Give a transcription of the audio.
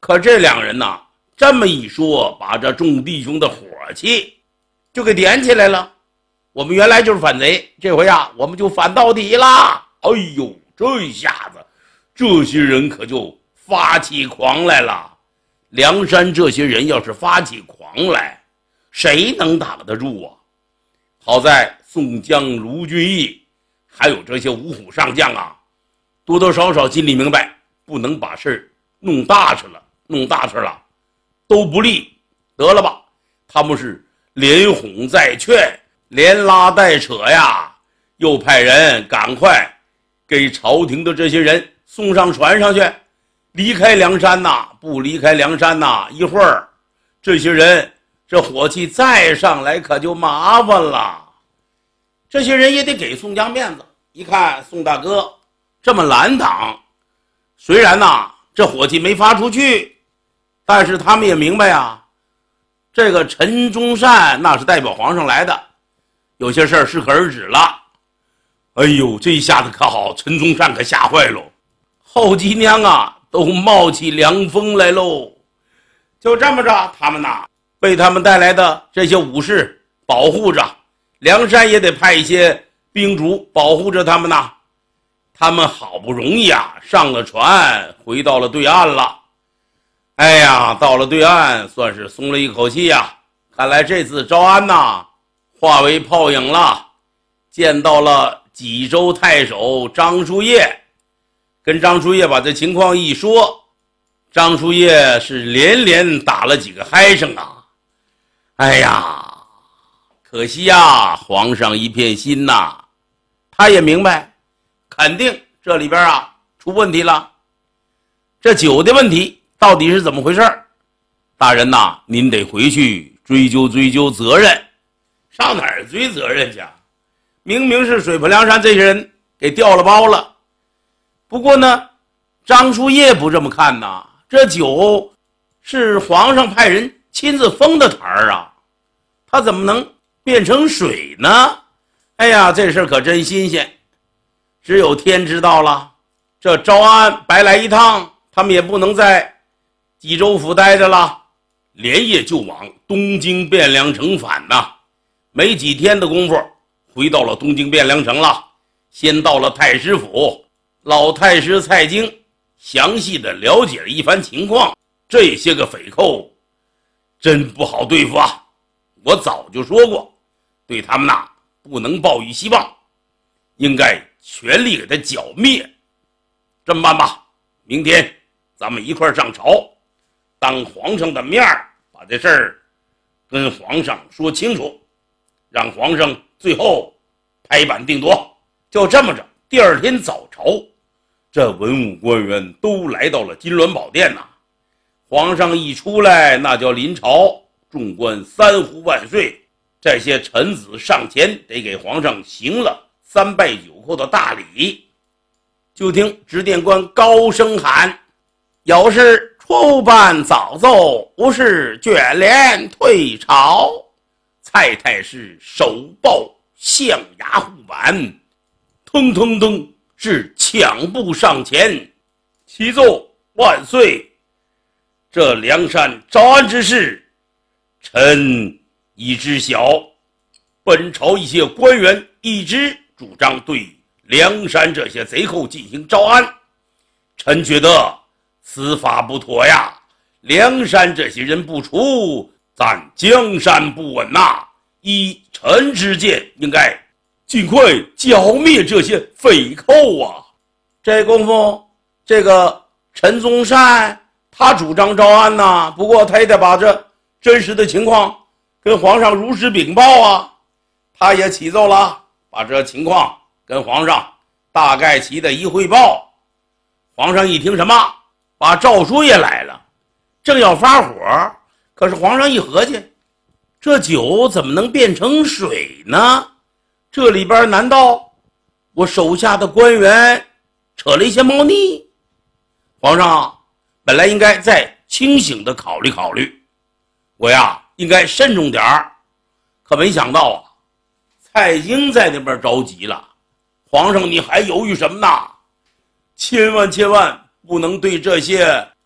可这两人呐，这么一说，把这众弟兄的火气就给点起来了。我们原来就是反贼，这回啊，我们就反到底啦！哎呦，这一下子，这些人可就发起狂来了。梁山这些人要是发起狂来，谁能挡得住啊？好在宋江、卢俊义还有这些五虎上将啊，多多少少心里明白，不能把事弄大事了，都不利。得了吧，他们是连哄带劝，连拉带扯呀，又派人赶快给朝廷的这些人送上船上去，离开梁山呐！不离开梁山呐，一会儿这些人这火气再上来可就麻烦了。这些人也得给宋江面子，一看宋大哥这么懒党，虽然呐这火气没发出去，但是他们也明白啊，这个陈宗善那是代表皇上来的，有些事儿适可而止了。哎呦，这一下子可好，陈宗善可吓坏喽，后脊梁啊都冒起凉风来喽。就这么着，他们呐被他们带来的这些武士保护着，梁山也得派一些兵卒保护着他们呐。他们好不容易啊上了船，回到了对岸了。哎呀，到了对岸算是松了一口气呀。看来这次招安呐化为泡影了。见到了济州太守张叔夜，跟张叔夜把这情况一说，张叔夜是连连打了几个嗨声啊。哎呀，可惜呀，皇上一片心呐。他也明白，肯定这里边啊出问题了。这酒的问题到底是怎么回事？大人呐，您得回去追究责任。上哪儿追责任去？明明是水泊梁山这些人给调了包了。不过呢，张叔夜不这么看呐，这酒是皇上派人亲自封的坛儿啊，他怎么能变成水呢？哎呀，这事可真新鲜，只有天知道了。这招安白来一趟，他们也不能在济州府待着了，连夜就往东京汴梁城返呐。没几天的功夫，回到了东京汴梁城了。先到了太师府，老太师蔡京详细的了解了一番情况。这些个匪寇真不好对付啊！我早就说过，对他们呐不能抱以希望，应该全力给他剿灭。这么办吧，明天咱们一块上朝，当皇上的面把这事儿跟皇上说清楚，让皇上最后拍板定夺。就这么着，第二天早朝，这文武官员都来到了金銮宝殿呐。皇上一出来，那叫临朝，众官三呼万岁，这些臣子上前得给皇上行了3拜9叩的大礼。就听执殿官高声喊：有事出办早奏，无事卷帘退朝。蔡太师手抱象牙护板，腾腾腾是抢步上前，齐奏万岁。这梁山招安之事，臣已知晓。本朝一些官员一直主张对梁山这些贼寇进行招安，臣觉得此法不妥呀。梁山这些人不除，咱江山不稳呐。依臣之见，应该尽快剿灭这些匪寇啊！这功夫，这个陈宗善他主张招安呐，不过他也得把这真实的情况跟皇上如实禀报啊。他也启奏了，把这情况跟皇上大概齐的一汇报。皇上一听什么，把诏书也来了，正要发火，可是皇上一合计，这酒怎么能变成水呢？这里边难道我手下的官员扯了一些猫腻？皇上本来应该再清醒的考虑考虑，我呀应该慎重点儿。可没想到啊，蔡京在那边着急了。皇上你还犹豫什么呢？千万不能对这些